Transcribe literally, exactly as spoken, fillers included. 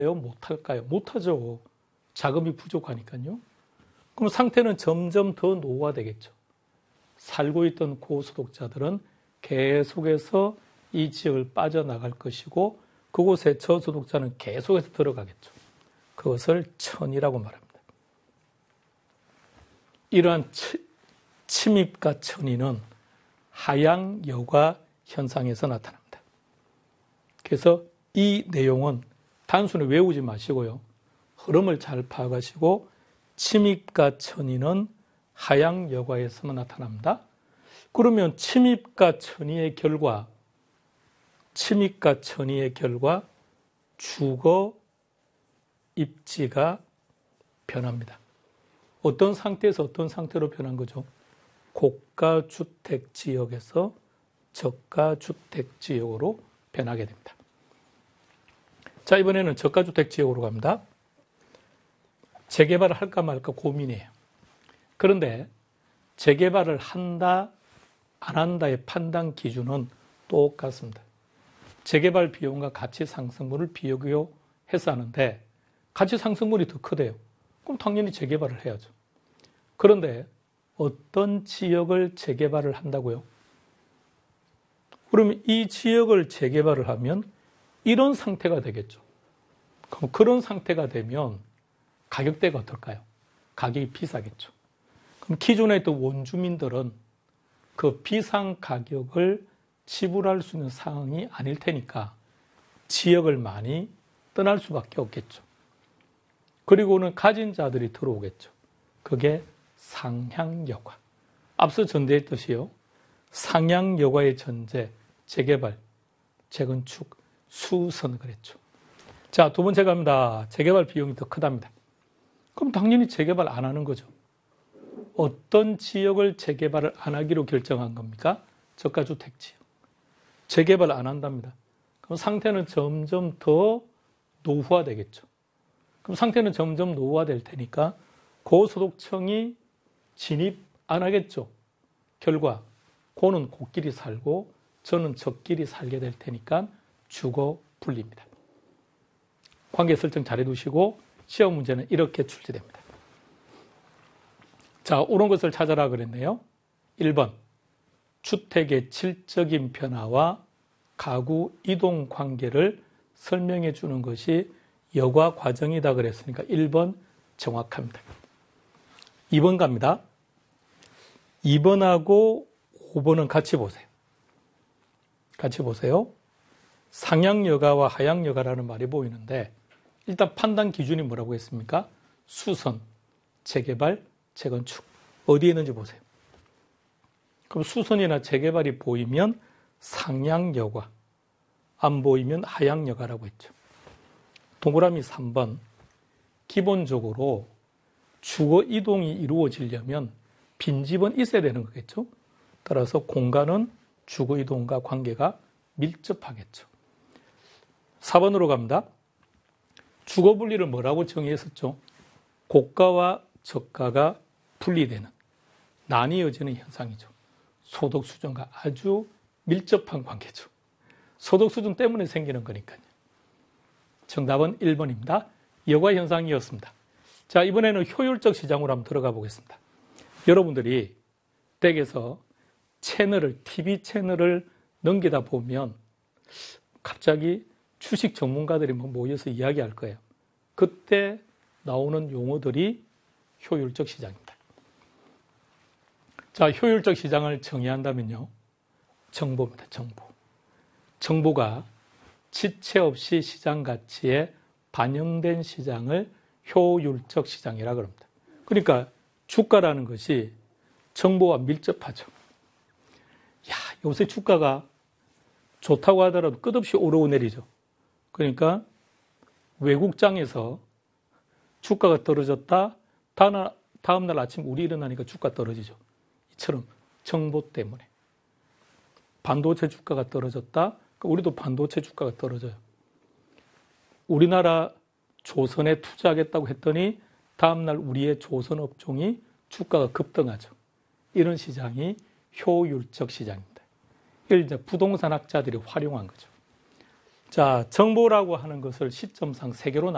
못할까요? 못하죠. 자금이 부족하니까요. 그럼 상태는 점점 더 노후화되겠죠. 살고 있던 고소득자들은 계속해서 이 지역을 빠져나갈 것이고 그곳에 저소득자는 계속해서 들어가겠죠. 그것을 천이라고 말합니다. 이러한 침입과 천이는 하향 여과 현상에서 나타납니다. 그래서 이 내용은 단순히 외우지 마시고요. 흐름을 잘 파악하시고 침입과 천이는 하향 여과에서만 나타납니다. 그러면 침입과 천이의 결과, 침입과 천이의 결과 주거 입지가 변합니다. 어떤 상태에서 어떤 상태로 변한 거죠? 고가주택 지역에서 저가주택 지역으로 변하게 됩니다. 자, 이번에는 저가주택 지역으로 갑니다. 재개발을 할까 말까 고민이에요. 그런데 재개발을 한다, 안 한다의 판단 기준은 똑같습니다. 재개발 비용과 가치 상승분을 비교해서 하는데 가치 상승분이 더 크대요. 그럼 당연히 재개발을 해야죠. 그런데 어떤 지역을 재개발을 한다고요? 그러면 이 지역을 재개발을 하면 이런 상태가 되겠죠. 그럼 그런 상태가 되면 가격대가 어떨까요? 가격이 비싸겠죠. 그럼 기존에 있던 원주민들은 그 비상 가격을 지불할 수 있는 상황이 아닐 테니까 지역을 많이 떠날 수밖에 없겠죠. 그리고는 가진 자들이 들어오겠죠. 그게 상향여과. 앞서 전제했듯이요. 상향여과의 전제, 재개발, 재건축, 수선 그랬죠. 자, 두 번째 갑니다. 재개발 비용이 더 크답니다. 그럼 당연히 재개발 안 하는 거죠. 어떤 지역을 재개발을 안 하기로 결정한 겁니까? 저가주택 지역. 재개발 안 한답니다. 그럼 상태는 점점 더 노후화되겠죠. 그럼 상태는 점점 노후화될 테니까 고소득층이 진입 안 하겠죠. 결과 고는 고끼리 살고 저는 저끼리 살게 될 테니까 주거 분리입니다. 관계 설정 잘 해두시고 시험 문제는 이렇게 출제됩니다. 자, 옳은 것을 찾아라 그랬네요. 일 번 주택의 질적인 변화와 가구 이동 관계를 설명해 주는 것이 여과 과정이다 그랬으니까 일 번 정확합니다. 이 번 갑니다. 이 번하고 오 번은 같이 보세요. 같이 보세요. 상향여가와 하향여가라는 말이 보이는데 일단 판단 기준이 뭐라고 했습니까? 수선, 재개발, 재건축. 어디에 있는지 보세요. 그럼 수선이나 재개발이 보이면 상향여가, 안 보이면 하향여가라고 했죠. 동그라미 삼 번. 기본적으로 주거 이동이 이루어지려면 빈집은 있어야 되는 거겠죠. 따라서 공간은 주거 이동과 관계가 밀접하겠죠. 사 번으로 갑니다. 주거 분리를 뭐라고 정의했었죠? 고가와 저가가 분리되는, 나뉘어지는 현상이죠. 소득 수준과 아주 밀접한 관계죠. 소득 수준 때문에 생기는 거니까요. 정답은 일 번입니다. 여과 현상이었습니다. 자, 이번에는 효율적 시장으로 한번 들어가 보겠습니다. 여러분들이 댁에서 채널을, 티비 채널을 넘기다 보면 갑자기 주식 전문가들이 모여서 이야기할 거예요. 그때 나오는 용어들이 효율적 시장입니다. 자, 효율적 시장을 정의한다면요. 정보입니다. 정보. 정보가 지체 없이 시장 가치에 반영된 시장을 효율적 시장이라고 합니다. 그러니까 주가라는 것이 정보와 밀접하죠. 야, 요새 주가가 좋다고 하더라도 끝없이 오르고 내리죠. 그러니까 외국장에서 주가가 떨어졌다. 다음 날 아침 우리 일어나니까 주가 떨어지죠. 이처럼 정보 때문에. 반도체 주가가 떨어졌다. 우리도 반도체 주가가 떨어져요. 우리나라 조선에 투자하겠다고 했더니 다음날 우리의 조선 업종이 주가가 급등하죠. 이런 시장이 효율적 시장입니다. 이걸 이제 부동산 학자들이 활용한 거죠. 자, 정보라고 하는 것을 시점상 세 개로 나눠